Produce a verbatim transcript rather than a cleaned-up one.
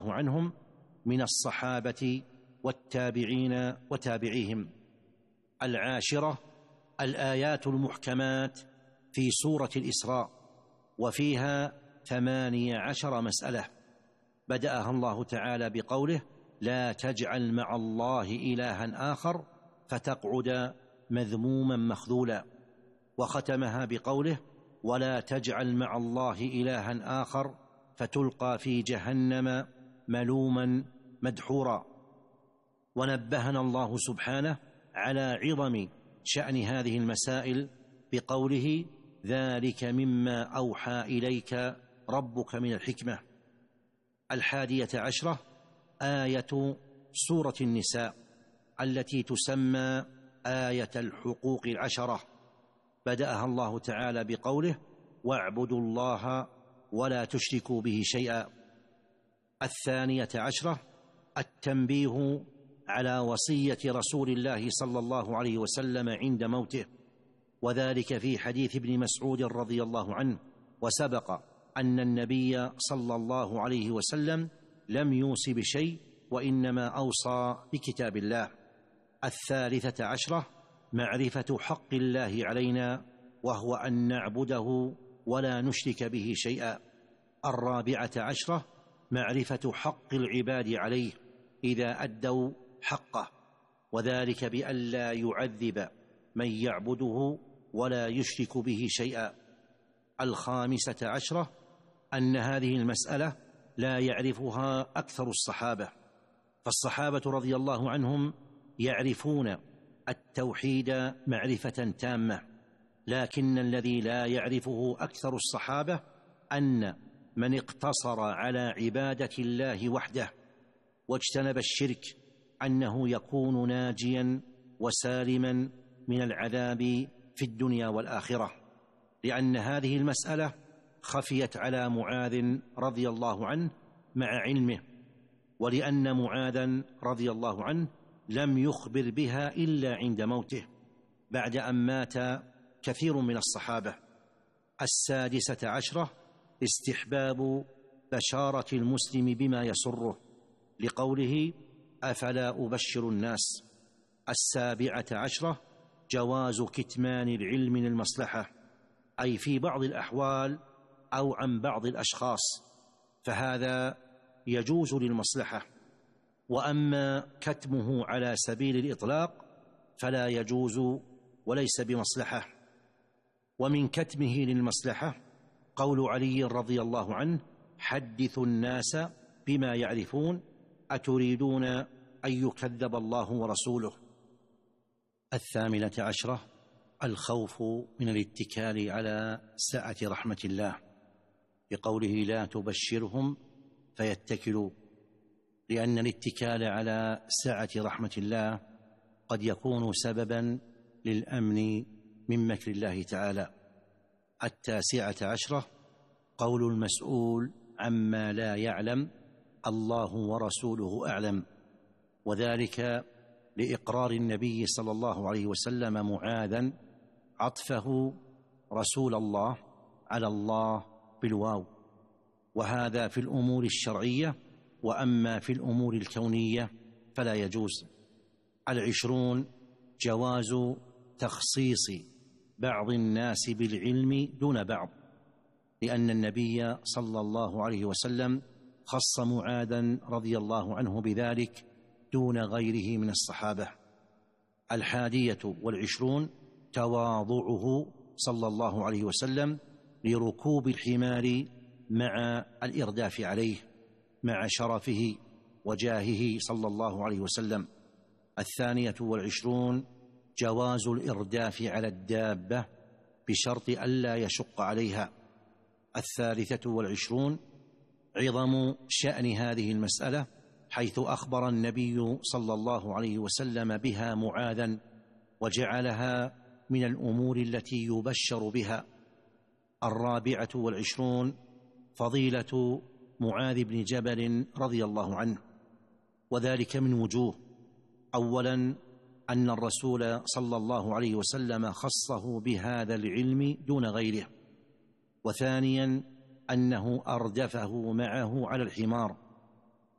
عنهم من الصحابة والتابعين وتابعيهم. العاشرة الآيات المحكمات في سورة الإسراء، وفيها ثمانية عشر مسألة بدأها الله تعالى بقوله: لا تجعل مع الله إلها آخر فتقعد مذموما مخذولا، وختمها بقوله: ولا تجعل مع الله إلها آخر فتلقى في جهنم ملوما مدحورا. ونبهنا الله سبحانه على عظم شأن هذه المسائل بقوله: ذلك مما أوحى إليك ربك من الحكمة. الحادية عشرة آية سورة النساء التي تسمى آية الحقوق العشرة، بدأها الله تعالى بقوله: واعبدوا الله ولا تشركوا به شيئا. الثانية عشرة التنبيه على وصية رسول الله صلى الله عليه وسلم عند موته، وذلك في حديث ابن مسعود رضي الله عنه، وسبق أن النبي صلى الله عليه وسلم لم يوص بشيء، وإنما أوصى بكتاب الله. الثالثة عشرة معرفة حق الله علينا، وهو أن نعبده ولا نشرك به شيئا. الرابعة عشرة معرفة حق العباد عليه إذا أدوا حقه، وذلك بأن لا يعذب من يعبده ولا يشرك به شيئا. الخامسة عشرة أن هذه المسألة لا يعرفها أكثر الصحابة، فالصحابة رضي الله عنهم يعرفون التوحيد معرفة تامة، لكن الذي لا يعرفه أكثر الصحابة أن من اقتصر على عبادة الله وحده واجتنب الشرك أنه يكون ناجيا وسالما من العذاب في الدنيا والآخرة، لأن هذه المسألة خفيت على معاذ رضي الله عنه مع علمه، ولأن معاذا رضي الله عنه لم يخبر بها إلا عند موته بعد أن مات كثير من الصحابة. السادسة عشرة استحباب بشارة المسلم بما يسره، لقوله: أفلا أبشر الناس. السابعة عشرة جواز كتمان العلم للمصلحة، أي في بعض الأحوال أو عن بعض الأشخاص، فهذا يجوز للمصلحة، وأما كتمه على سبيل الإطلاق فلا يجوز وليس بمصلحة. ومن كتمه للمصلحة قول علي رضي الله عنه: حدثوا الناس بما يعرفون أتريدون أن يكذب الله ورسوله. الثامنة عشرة الخوف من الاتكال على سعة رحمة الله، بقوله: لا تبشرهم فيتكلوا، لأن الاتكال على سعة رحمة الله قد يكون سببا للأمن من مكر الله تعالى. التاسعة عشرة قول المسؤول عما لا يعلم: الله ورسوله أعلم، وذلك لإقرار النبي صلى الله عليه وسلم معاذا عطفه رسول الله على الله بالواو، وهذا في الأمور الشرعية، وأما في الأمور الكونية فلا يجوز. العشرون جواز تخصيص بعض الناس بالعلم دون بعض، لأن النبي صلى الله عليه وسلم خص معاذا رضي الله عنه بذلك دون غيره من الصحابة. الحادية والعشرون تواضعه صلى الله عليه وسلم لركوب الحمار مع الإرداف عليه مع شرفه وجاهه صلى الله عليه وسلم. الثانية والعشرون جواز الإرداف على الدابة بشرط ألا يشق عليها. الثالثة والعشرون عظم شأن هذه المسألة، حيث أخبر النبي صلى الله عليه وسلم بها معاذا وجعلها من الأمور التي يبشر بها. الرابعة والعشرون فضيلة معاذ بن جبل رضي الله عنه، وذلك من وجوه: أولا أن الرسول صلى الله عليه وسلم خصه بهذا العلم دون غيره، وثانيا أنه أردفه معه على الحمار